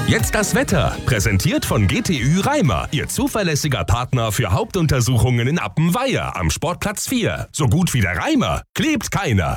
Jetzt das Wetter, präsentiert von GTÜ Reimer, Ihr zuverlässiger Partner für Hauptuntersuchungen in Appenweier am Sportplatz 4. So gut wie der Reimer klebt keiner.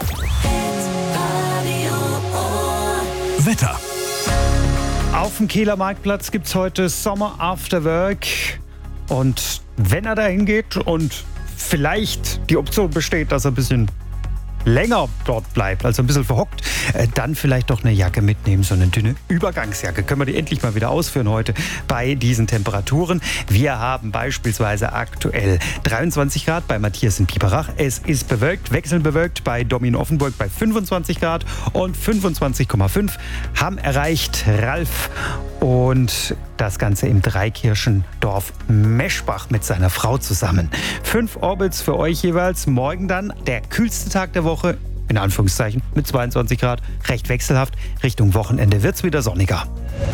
Wetter. Auf dem Kieler Marktplatz gibt es heute Summer After Work. Und wenn er dahin geht und vielleicht die Option besteht, dass er ein bisschen länger dort bleibt, also ein bisschen verhockt, dann vielleicht doch eine Jacke mitnehmen, so eine dünne Übergangsjacke. Können wir die endlich mal wieder ausführen heute bei diesen Temperaturen. Wir haben beispielsweise aktuell 23 Grad bei Matthias in Biberach. Es ist bewölkt, wechselnd bewölkt bei Domi in Offenburg bei 25 Grad und 25,5 haben erreicht Ralf und das Ganze im Dreikirchendorf Meschbach mit seiner Frau zusammen. 5 Orbits für euch jeweils. Morgen dann der kühlste Tag der Woche, in Anführungszeichen, mit 22 Grad. Recht wechselhaft. Richtung Wochenende wird's wieder sonniger.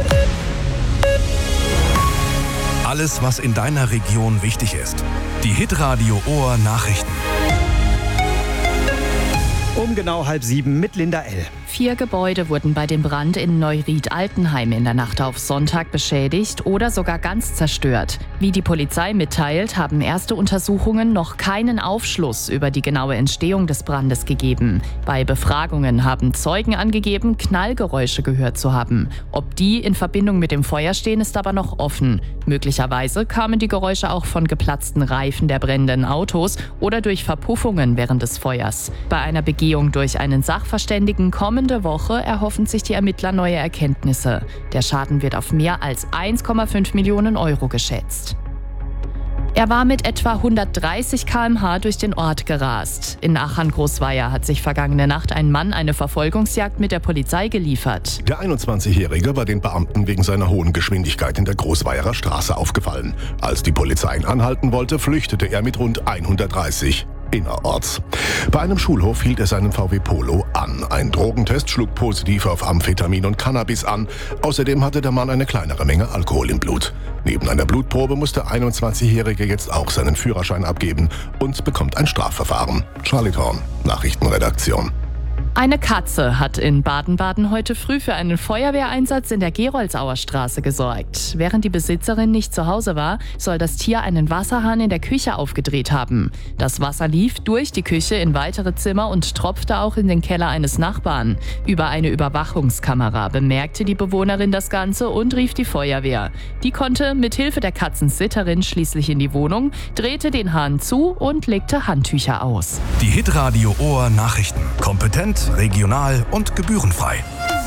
Alles, was in deiner Region wichtig ist. Die Hitradio Ohr Nachrichten. Um genau 6:30 mit Linda L. 4 Gebäude wurden bei dem Brand in Neuried-Altenheim in der Nacht auf Sonntag beschädigt oder sogar ganz zerstört. Wie die Polizei mitteilt, haben erste Untersuchungen noch keinen Aufschluss über die genaue Entstehung des Brandes gegeben. Bei Befragungen haben Zeugen angegeben, Knallgeräusche gehört zu haben. Ob die in Verbindung mit dem Feuer stehen, ist aber noch offen. Möglicherweise kamen die Geräusche auch von geplatzten Reifen der brennenden Autos oder durch Verpuffungen während des Feuers. Bei einer Begehung durch einen Sachverständigen kommende Woche erhoffen sich die Ermittler neue Erkenntnisse. Der Schaden wird auf mehr als 1,5 Millionen Euro geschätzt. Er war mit etwa 130 km/h durch den Ort gerast. In Achern-Großweier hat sich vergangene Nacht ein Mann eine Verfolgungsjagd mit der Polizei geliefert. Der 21-Jährige war den Beamten wegen seiner hohen Geschwindigkeit in der Großweier Straße aufgefallen. Als die Polizei ihn anhalten wollte, flüchtete er mit rund 130 innerorts. Bei einem Schulhof hielt er seinen VW Polo an. Ein Drogentest schlug positiv auf Amphetamin und Cannabis an. Außerdem hatte der Mann eine kleinere Menge Alkohol im Blut. Neben einer Blutprobe muss der 21-Jährige jetzt auch seinen Führerschein abgeben und bekommt ein Strafverfahren. Charlie Thorn, Nachrichtenredaktion. Eine Katze hat in Baden-Baden heute früh für einen Feuerwehreinsatz in der Geroldsauer Straße gesorgt. Während die Besitzerin nicht zu Hause war, soll das Tier einen Wasserhahn in der Küche aufgedreht haben. Das Wasser lief durch die Küche in weitere Zimmer und tropfte auch in den Keller eines Nachbarn. Über eine Überwachungskamera bemerkte die Bewohnerin das Ganze und rief die Feuerwehr. Die konnte mit Hilfe der Katzensitterin schließlich in die Wohnung, drehte den Hahn zu und legte Handtücher aus. Die Hitradio Ohr Nachrichten. Kompetent, regional und gebührenfrei.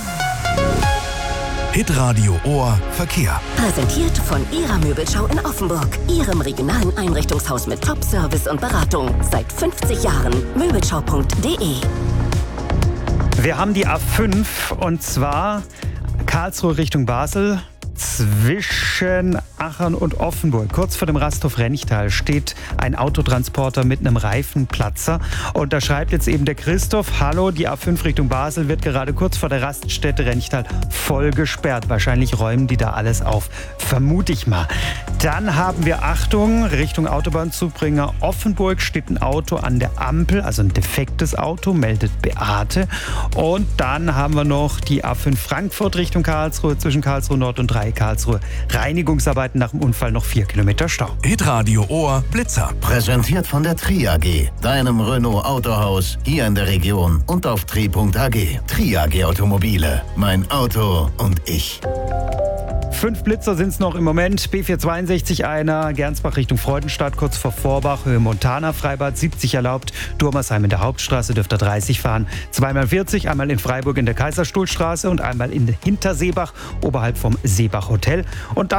Hitradio Ohr Verkehr. Präsentiert von Ihrer Möbelschau in Offenburg. Ihrem regionalen Einrichtungshaus mit Top-Service und Beratung. Seit 50 Jahren. Möbelschau.de. Wir haben die A5 und zwar Karlsruhe Richtung Basel. Zwischen Achern und Offenburg, kurz vor dem Rasthof Renchtal, steht ein Autotransporter mit einem Reifenplatzer. Und da schreibt jetzt eben der Christoph: Hallo, die A5 Richtung Basel wird gerade kurz vor der Raststätte Renchtal voll gesperrt. Wahrscheinlich räumen die da alles auf, vermute ich mal. Dann haben wir Achtung, Richtung Autobahnzubringer Offenburg steht ein Auto an der Ampel, also ein defektes Auto, meldet Beate. Und dann haben wir noch die A5 Frankfurt Richtung Karlsruhe, zwischen Karlsruhe Nord und 3 Karlsruhe. Reinigungsarbeiten nach dem Unfall, noch 4 Kilometer Stau. Hitradio Ohr Blitzer. Präsentiert von der Tri AG, deinem Renault Autohaus hier in der Region und auf tri.ag. Tri AG Automobile, mein Auto und ich. 5 Blitzer sind es noch im Moment. B462 einer, Gernsbach Richtung Freudenstadt, kurz vor Vorbach, Höhe Montana, Freibad 70 erlaubt. Durmersheim in der Hauptstraße dürft ihr 30 fahren. 2x40, einmal in Freiburg in der Kaiserstuhlstraße und einmal in Hinterseebach, oberhalb vom Seebach Hotel. Und dann